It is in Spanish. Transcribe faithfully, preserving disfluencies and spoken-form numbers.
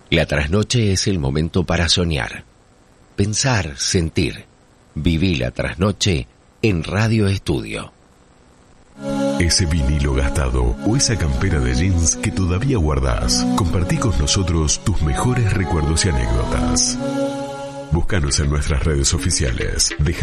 La trasnoche es el momento para soñar, pensar, sentir. Viví la trasnoche en Radio Estudio. Ese vinilo gastado o esa campera de jeans que todavía guardás. Compartí con nosotros tus mejores recuerdos y anécdotas. Búscanos en nuestras redes oficiales. Deja